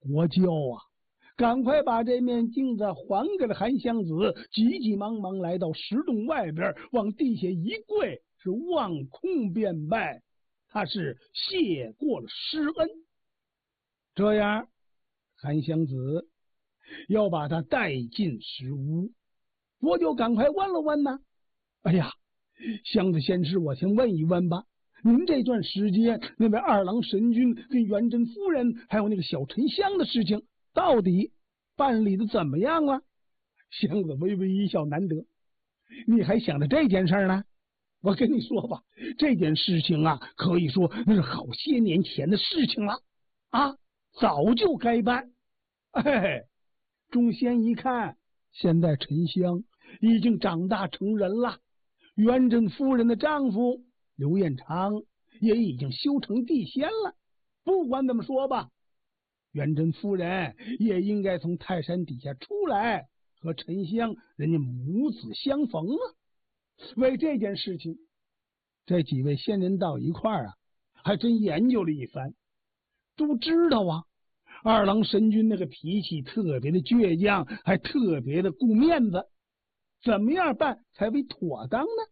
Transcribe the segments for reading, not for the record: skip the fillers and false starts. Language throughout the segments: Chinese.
国舅啊，赶快把这面镜子还给了韩湘子，急急忙忙来到石洞外边，往地下一跪，是望空便拜，他是谢过了施恩。这样，韩湘子要把他带进石屋，我就赶快问了问呢。哎呀，湘子先师，我先问一问吧。您这段时间，那位二郎神君跟元贞夫人，还有那个小沉香的事情，到底办理的怎么样了？湘子微微一笑，难得，你还想着这件事呢？我跟你说吧，这件事情啊，可以说那是好些年前的事情了啊，早就该办。哎，众仙一看，现在沉香已经长大成人了，元贞夫人的丈夫刘彦昌也已经修成地仙了。不管怎么说吧，元贞夫人也应该从泰山底下出来，和沉香人家母子相逢啊。为这件事情，这几位仙人到一块儿啊，还真研究了一番。都知道啊，二郎神君那个脾气特别的倔强，还特别的顾面子，怎么样办才为妥当呢？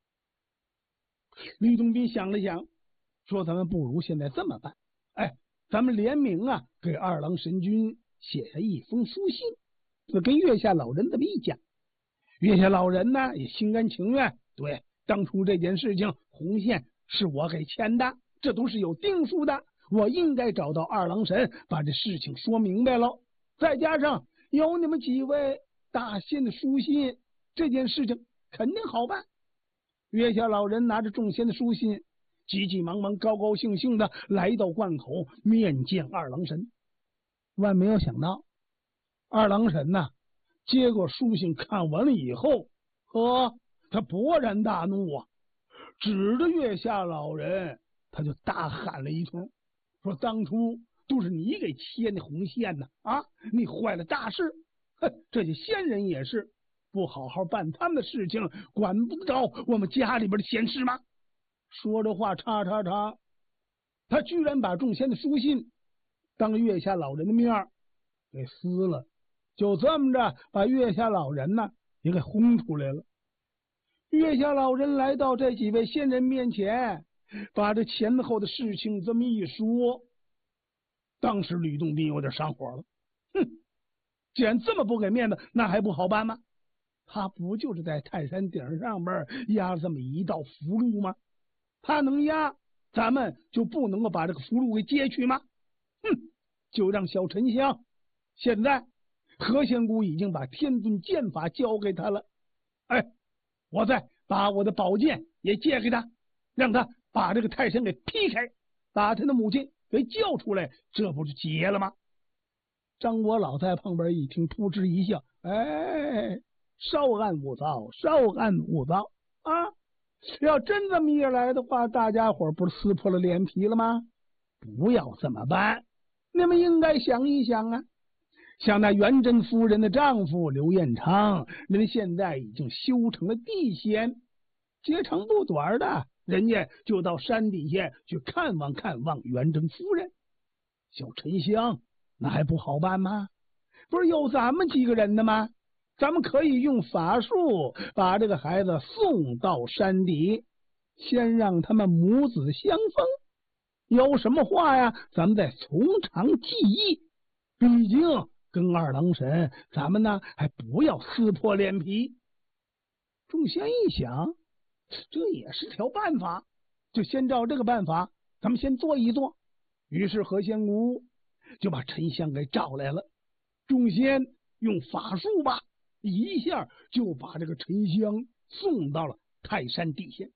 吕洞宾想了想，说咱们不如现在这么办，咱们联名啊，给二郎神君写下一封书信，就跟月下老人这么一讲。月下老人呢也心甘情愿，对，当初这件事情红线是我给签的，这都是有定数的，我应该找到二郎神把这事情说明白了，再加上有你们几位大仙的书信，这件事情肯定好办。月下老人拿着众仙的书信，急急忙忙高高兴兴的来到灌口面见二郎神。万没有想到，二郎神呐，接过书信看完了以后，他勃然大怒啊，指着月下老人，他就大喊了一通，说当初都是你给牵的红线呢，你坏了大事，这些仙人也是不好好办他们的事情，管不着我们家里边的闲事吗？说着话，叉，他居然把众仙的书信当着月下老人的面给撕了，就这么着把月下老人呢也给轰出来了。月下老人来到这几位仙人面前，把这前后的事情这么一说，当时吕洞宾有点上火了，既然这么不给面子，那还不好办吗？他不就是在泰山顶上边压了这么一道符箓吗？他能压，咱们就不能够把这个符箓给揭去吗？就让小沉香，现在何仙姑已经把天尊剑法交给他了，我再把我的宝剑也借给他，让他把这个泰山给劈开，把他的母亲给救出来，这不是结了吗？张国老在旁边一听，扑哧一笑，稍安勿躁，稍安勿躁啊！要真这么一来的话，大家伙不是撕破了脸皮了吗？不要这么办，你们应该想一想啊！像那元贞夫人的丈夫刘彦昌，人现在已经修成了地仙，截长不短的，人家就到山底下去看望元贞夫人。小沉香那还不好办吗？不是有咱们几个人的吗？咱们可以用法术把这个孩子送到山底，先让他们母子相逢，有什么话呀咱们再从长计议，毕竟跟二郎神咱们呢还不要撕破脸皮。众仙一想，这也是条办法，就先照这个办法咱们先做一做。于是何仙姑就把沉香给找来了，众仙用法术吧，一下就把这个沉香送到了泰山地下。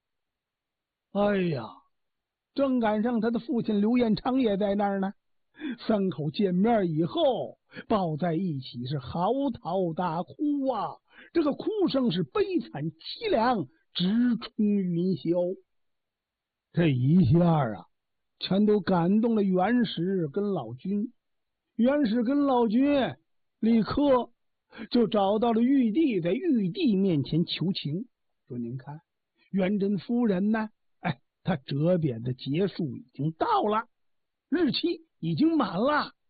正赶上他的父亲刘彦昌也在那儿呢，三口见面以后抱在一起是嚎啕大哭啊，这个哭声是悲惨凄凉，直冲云霄。这一下啊，全都感动了元始跟老君。元始跟老君立刻就找到了玉帝，在玉帝面前求情，说您看元贞夫人呢，她折贬的结束已经到了，日期已经满了，